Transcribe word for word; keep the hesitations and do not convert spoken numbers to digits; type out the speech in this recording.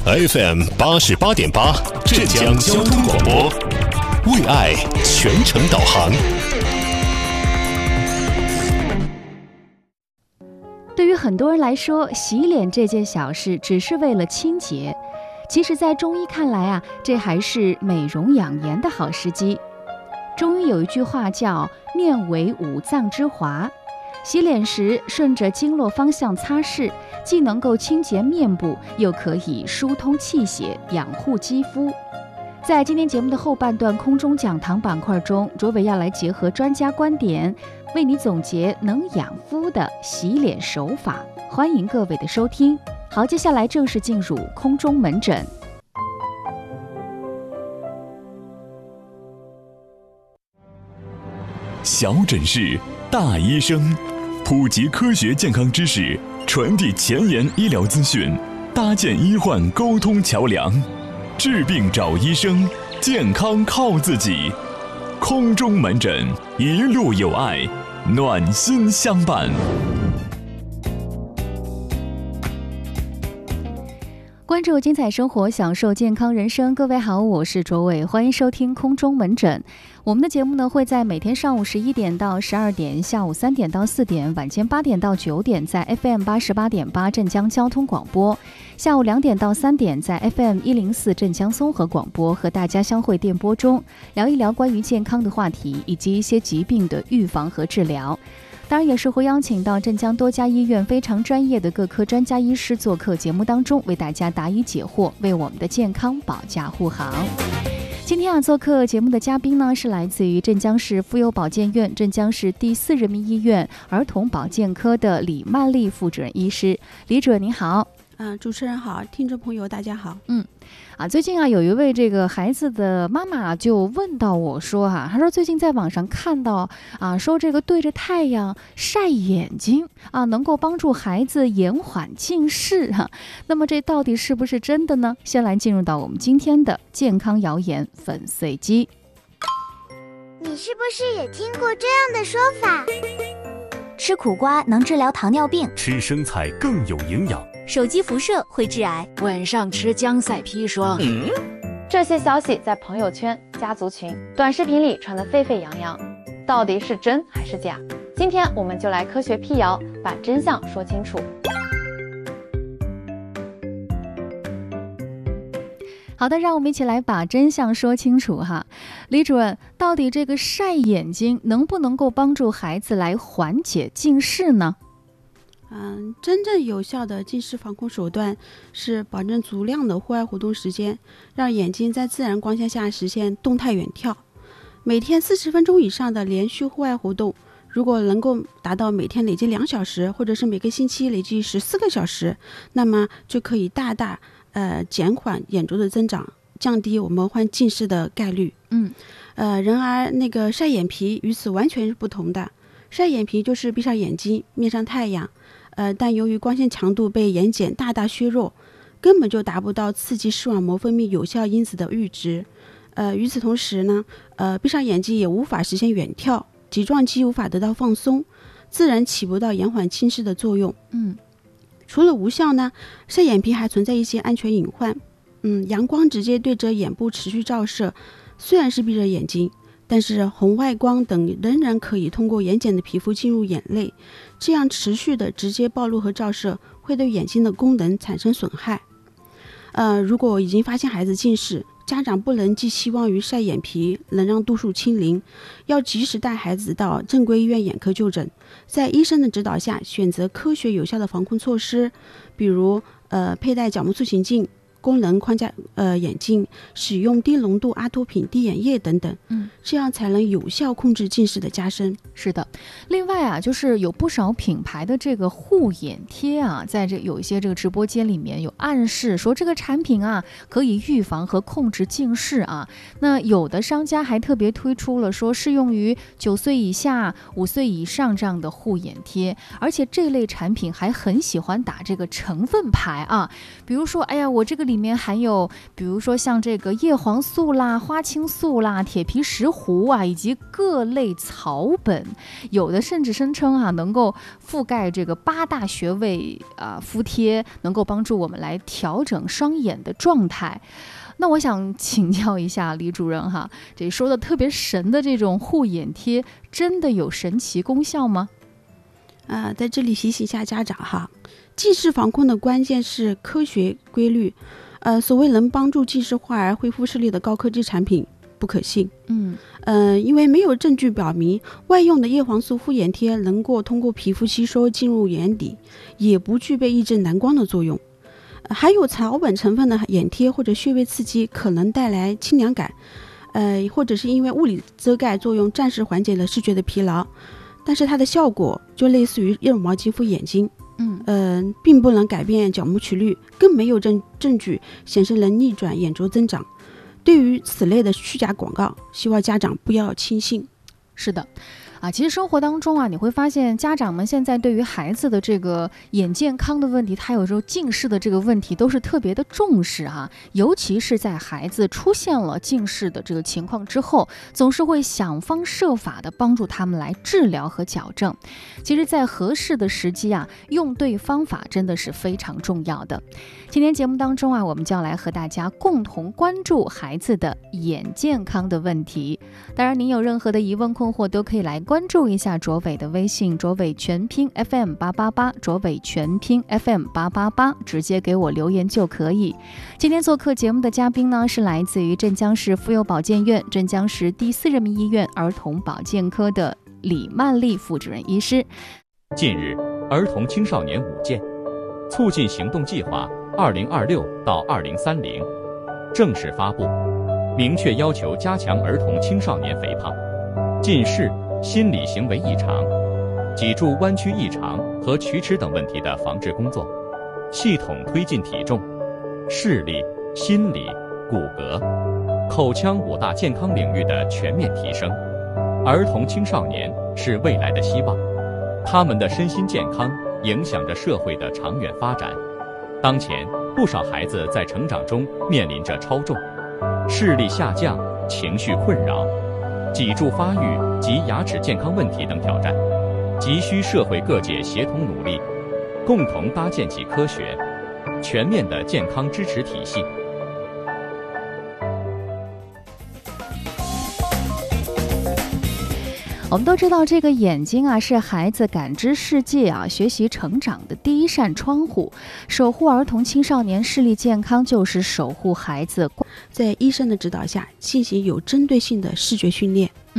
F M 八十八点八，浙江交通广播，为爱全程导航。 对于很多人来说，洗脸这件小事只是为了清洁，其实在中医看来啊，这还是美容养颜的好时机。中医有一句话叫面为五脏之华，洗脸时顺着经络方向擦拭，既能够清洁面部，又可以疏通气血，养护肌肤。在今天节目的后半段空中讲堂板块中，卓伟要来结合专家观点，为你总结能养肤的洗脸手法。欢迎各位的收听。好，接下来正式进入空中门诊。 小诊室，大医生，普及科学健康知识，传递前沿医疗资讯，搭建医患沟通桥梁。治病找医生，健康靠自己。空中门诊，一路有爱，暖心相伴。 关注精彩生活，享受健康人生。各位好，我是卓伟，欢迎收听空中门诊。我们的节目呢会在每天上午十一点到十二点，下午三点到四点，晚间八点到九点，在 F M 八十八点八镇江交通广播；下午两点到三点，在 F M 一零四镇江综合广播，和大家相会电波中，聊一聊关于健康的话题，以及一些疾病的预防和治疗。当然也是会邀请到镇江多家医院非常专业的各科专家医师做客节目当中，为大家答疑解惑，为我们的健康保驾护航。今天啊，做客节目的嘉宾呢是来自于镇江市妇幼保健院、镇江市第四人民医院儿童保健科的李曼丽副主任医师。李主任您好。 嗯、呃，主持人好，听众朋友大家好。 嗯，啊，最近啊，有一位这个孩子的妈妈就问到我说哈、啊，她说最近在网上看到啊，说这个对着太阳晒眼睛啊，能够帮助孩子延缓近视哈、啊。那么这到底是不是真的呢？先来进入到我们今天的健康谣言粉碎机。 你是不是也听过这样的说法？ 吃苦瓜能治疗糖尿病， 吃生菜更有营养， 手机辐射会致癌， 晚上吃姜赛砒霜。 嗯，这些消息在朋友圈、家族群、短视频里传得沸沸扬扬，到底是真还是假？今天我们就来科学辟谣，把真相说清楚。 好的，让我们一起来把真相说清楚哈。李主任，到底这个晒眼睛能不能够帮助孩子来缓解近视呢？ 嗯，真正有效的近视防控手段是保证足量的户外活动时间，让眼睛在自然光线下实现动态远眺。每天四十分钟以上的连续户外活动，如果能够达到每天累计两小时，或者是每个星期累计十四个小时，那么就可以大大呃减缓眼轴的增长，降低我们患近视的概率。 嗯， 呃，然而那个晒眼皮与此完全是不同的。晒眼皮就是闭上眼睛，面上太阳。呃，但由于光线强度被眼睑大大削弱，根本就达不到刺激视网膜分泌有效因子的阈值。呃，与此同时呢，呃，闭上眼睛也无法实现远眺，睫状肌无法得到放松，自然起不到延缓近视的作用。 嗯， 除了无效呢，晒眼皮还存在一些安全隐患。嗯，阳光直接对着眼部持续照射，虽然是闭着眼睛，但是红外光等仍然可以通过眼睑的皮肤进入眼内，这样持续的直接暴露和照射会对眼睛的功能产生损害。呃，如果已经发现孩子近视，家长不能寄希望于晒眼皮能让度数清零，要及时带孩子到正规医院眼科就诊，在医生的指导下选择科学有效的防控措施，比如呃佩戴角膜塑形镜、功能框架呃眼镜，使用低浓度阿托品滴眼液等等， 嗯， 这样才能有效控制近视的加深。 是的，另外啊，就是有不少品牌的这个护眼贴啊，在这有一些这个直播间里面有暗示说这个产品啊可以预防和控制近视啊。那有的商家还特别推出了说适用于九岁以下、五岁以上这样的护眼贴，而且这类产品还很喜欢打这个成分牌啊，比如说，哎呀，我这个里面含有比如说像这个叶黄素啦、花青素啦、铁皮石斛啊，以及各类草本，有的甚至声称啊能够覆盖这个八大穴位啊，敷贴能够帮助我们来调整双眼的状态。那我想请教一下李主任哈，这说的特别神的这种护眼贴，真的有神奇功效吗？ 呃，在这里提醒一下家长哈，近视防控的关键是科学规律。呃，所谓能帮助近视患儿恢复视力的高科技产品不可信。 嗯， 呃，因为没有证据表明外用的叶黄素护眼贴能够通过皮肤吸收进入眼底，也不具备抑制蓝光的作用。含有草本成分的眼贴或者穴位刺激可能带来清凉感，呃，或者是因为物理遮盖作用暂时缓解了视觉的疲劳，但是它的效果就类似于热毛巾敷眼睛， 嗯， 呃，并不能改变角膜曲率，更没有证证据显示能逆转眼轴增长。对于此类的虚假广告，希望家长不要轻信。 是的。啊，其实生活当中啊，你会发现家长们现在对于孩子的这个眼健康的问题，他有时候近视的这个问题都是特别的重视哈、啊，尤其是在孩子出现了近视的这个情况之后，总是会想方设法的帮助他们来治疗和矫正。其实，在合适的时机啊，用对方法真的是非常重要的。今天节目当中啊，我们就要来和大家共同关注孩子的眼健康的问题。当然，您有任何的疑问困惑，都可以来关注一下卓伟的微信，卓伟全拼 F M 八八八，卓伟全拼 F M 八八八，直接给我留言就可以。今天做客节目的嘉宾呢，是来自于镇江市妇幼保健院镇江市第四人民医院儿童保健科的李曼丽副主任医师。 近日，儿童青少年五健促进行动计划二零二六到二零三零正式发布，明确要求加强儿童青少年肥胖、近视、心理行为异常、脊柱弯曲异常和龋齿等问题的防治工作，系统推进体重、视力、心理、骨骼、口腔五大健康领域的全面提升。儿童青少年是未来的希望，他们的身心健康影响着社会的长远发展。当前，不少孩子在成长中面临着超重、视力下降、情绪困扰、脊柱发育及牙齿健康问题等挑战，急需社会各界协同努力，共同搭建起科学、全面的健康支持体系。 我们都知道，这个眼睛啊，是孩子感知世界啊、学习成长的第一扇窗户。守护儿童青少年视力健康，就是守护孩子。 在医生的指导下，进行有针对性的视觉训练。